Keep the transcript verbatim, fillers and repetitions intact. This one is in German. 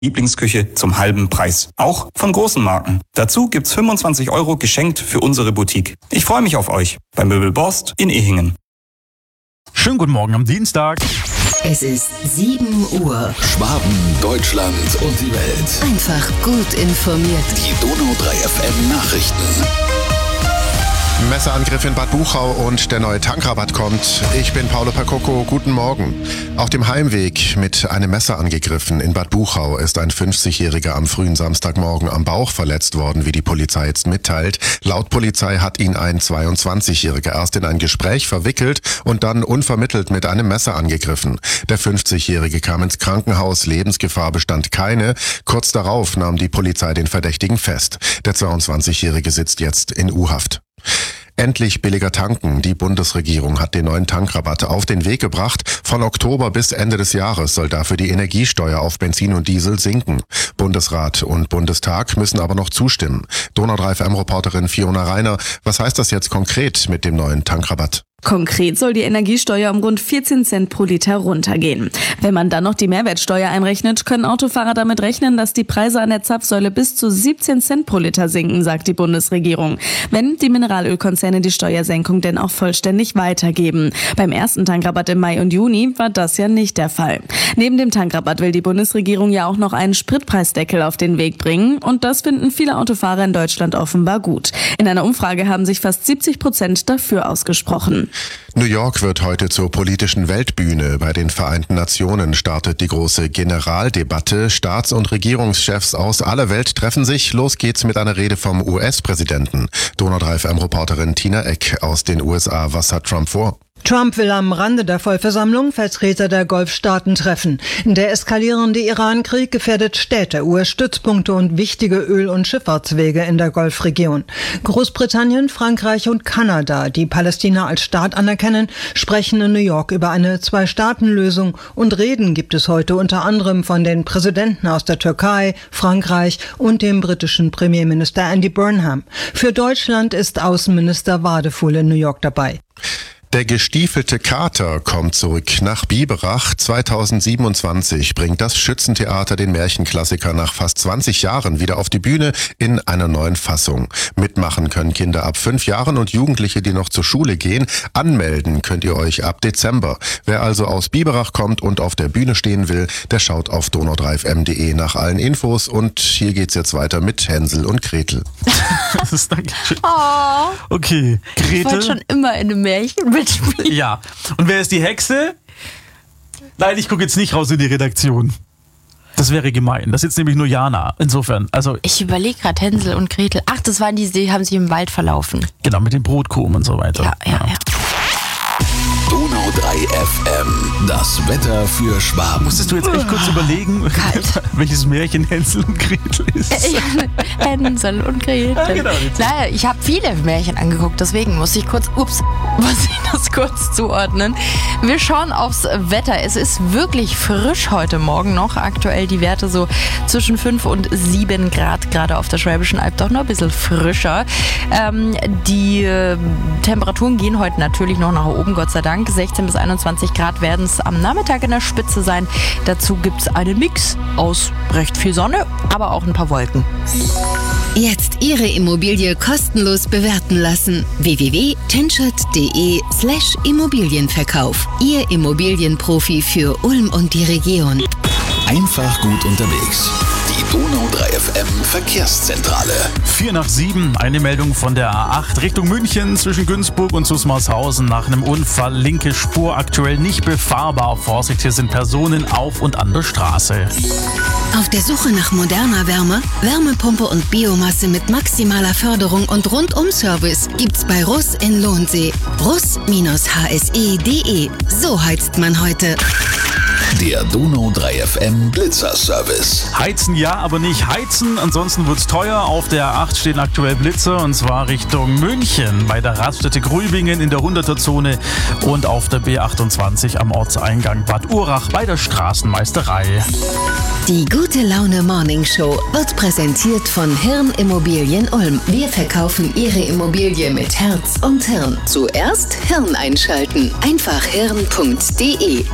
Lieblingsküche zum halben Preis. Auch von großen Marken. Dazu gibt's fünfundzwanzig Euro geschenkt für unsere Boutique. Ich freue mich auf euch bei Möbel Borst in Ehingen. Schönen guten Morgen am Dienstag. Es ist sieben Uhr. Schwaben, Deutschland und die Welt. Einfach gut informiert. Die Donau drei F M Nachrichten. Messerangriff in Bad Buchau und der neue Tankrabatt kommt. Ich bin Paolo Percocco, guten Morgen. Auf dem Heimweg mit einem Messer angegriffen in Bad Buchau ist ein fünfzigjähriger am frühen Samstagmorgen am Bauch verletzt worden, wie die Polizei jetzt mitteilt. Laut Polizei hat ihn ein zweiundzwanzigjähriger erst in ein Gespräch verwickelt und dann unvermittelt mit einem Messer angegriffen. Der fünfzigjährige kam ins Krankenhaus, Lebensgefahr bestand keine. Kurz darauf nahm die Polizei den Verdächtigen fest. Der zweiundzwanzigjährige sitzt jetzt in U-Haft. Endlich billiger tanken. Die Bundesregierung hat den neuen Tankrabatt auf den Weg gebracht. Von Oktober bis Ende des Jahres soll dafür die Energiesteuer auf Benzin und Diesel sinken. Bundesrat und Bundestag müssen aber noch zustimmen. Donau drei F M-Reporterin Fiona Reiner, was heißt das jetzt konkret mit dem neuen Tankrabatt? Konkret soll die Energiesteuer um rund vierzehn Cent pro Liter runtergehen. Wenn man dann noch die Mehrwertsteuer einrechnet, können Autofahrer damit rechnen, dass die Preise an der Zapfsäule bis zu siebzehn Cent pro Liter sinken, sagt die Bundesregierung. Wenn die Mineralölkonzerne die Steuersenkung denn auch vollständig weitergeben. Beim ersten Tankrabatt im Mai und Juni war das ja nicht der Fall. Neben dem Tankrabatt will die Bundesregierung ja auch noch einen Spritpreisdeckel auf den Weg bringen. Und das finden viele Autofahrer in Deutschland offenbar gut. In einer Umfrage haben sich fast siebzig Prozent dafür ausgesprochen. New York wird heute zur politischen Weltbühne. Bei den Vereinten Nationen startet die große Generaldebatte. Staats- und Regierungschefs aus aller Welt treffen sich. Los geht's mit einer Rede vom U S-Präsidenten. Donau drei F M-Reporterin Tina Eck aus den U S A. Was hat Trump vor? Trump will am Rande der Vollversammlung Vertreter der Golfstaaten treffen. Der eskalierende Iran-Krieg gefährdet Städte, U S-Stützpunkte und wichtige Öl- und Schifffahrtswege in der Golfregion. Großbritannien, Frankreich und Kanada, die Palästina als Staat anerkennen, sprechen in New York über eine Zwei-Staaten-Lösung und Reden gibt es heute unter anderem von den Präsidenten aus der Türkei, Frankreich und dem britischen Premierminister Andy Burnham. Für Deutschland ist Außenminister Wadefuhl in New York dabei. Der gestiefelte Kater kommt zurück nach Biberach. zweitausendsiebenundzwanzig bringt das Schützentheater den Märchenklassiker nach fast zwanzig Jahren wieder auf die Bühne in einer neuen Fassung. Mitmachen können Kinder ab fünf Jahren und Jugendliche, die noch zur Schule gehen. Anmelden könnt ihr euch ab Dezember. Wer also aus Biberach kommt und auf der Bühne stehen will, der schaut auf donau drei f m punkt de nach allen Infos. Und hier geht's jetzt weiter mit Hänsel und Gretel. Das ist Dankeschön. Oh, Okay, Gretel. ich wollte schon immer in einem Märchen mitspielen. Ja. Und wer ist die Hexe? Nein, ich gucke jetzt nicht raus in die Redaktion. Das wäre gemein. Da sitzt nämlich nur Jana. Insofern, also... Ich überlege gerade Hänsel und Gretel. Ach, das waren die, die haben sich im Wald verlaufen. Genau, mit dem Brotkrumen und so weiter. Ja, ja, ja. Donau drei F M, das Wetter für Schwaben. Musstest du jetzt echt kurz überlegen, welches Märchen Hänsel und Gretel ist? Hänsel und Gretel. Ja, genau. Naja, ich habe viele Märchen angeguckt, deswegen muss ich kurz, ups, muss ich das kurz zuordnen. Wir schauen aufs Wetter. Es ist wirklich frisch heute Morgen noch. Aktuell die Werte so zwischen fünf und sieben Grad, gerade auf der Schwäbischen Alb doch noch ein bisschen frischer. Ähm, die äh, Temperaturen gehen heute natürlich noch nach oben, Gott sei Dank. sechzehn bis einundzwanzig Grad werden es am Nachmittag in der Spitze sein. Dazu gibt es einen Mix aus recht viel Sonne, aber auch ein paar Wolken. Jetzt Ihre Immobilie kostenlos bewerten lassen. w w w punkt tinschert punkt de slash Immobilienverkauf. Ihr Immobilienprofi für Ulm und die Region. Einfach gut unterwegs. Die Donau drei F M Verkehrszentrale. Vier nach sieben, eine Meldung von der A acht Richtung München zwischen Günzburg und Susmarshausen. Nach einem Unfall linke Spur aktuell nicht befahrbar. Vorsicht, hier sind Personen auf und an der Straße. Auf der Suche nach moderner Wärme, Wärmepumpe und Biomasse mit maximaler Förderung und Rundum-Service gibt's bei Russ in Lohnsee. russ H S E punkt de. So heizt man heute. Der Donau drei F M Blitzer-Service. Heizen ja, aber nicht heizen, ansonsten wird's teuer. Auf der A acht stehen aktuell Blitzer und zwar Richtung München bei der Raststätte Grübingen in der hunderter-Zone und auf der B achtundzwanzig am Ortseingang Bad Urach bei der Straßenmeisterei. Die gute Laune Morning Show wird präsentiert von Hirn Immobilien Ulm. Wir verkaufen Ihre Immobilie mit Herz und Hirn. Zuerst Hirn einschalten. Einfach hirn punkt de.